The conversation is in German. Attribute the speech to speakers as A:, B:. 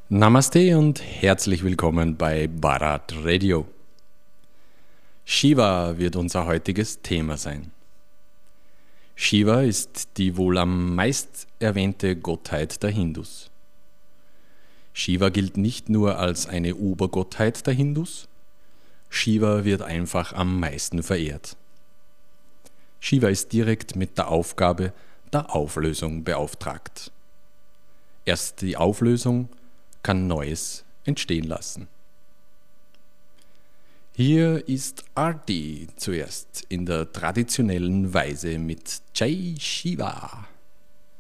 A: Namaste und herzlich willkommen bei Bharat Radio. Shiva wird unser heutiges Thema sein. Shiva ist die wohl am meist erwähnte Gottheit der Hindus. Shiva gilt nicht nur als eine Obergottheit der Hindus, Shiva wird einfach am meisten verehrt. Shiva ist direkt mit der Aufgabe der Auflösung beauftragt. Erst die Auflösung kann Neues entstehen lassen. Hier ist Arti zuerst in der traditionellen Weise mit Jai Shiva.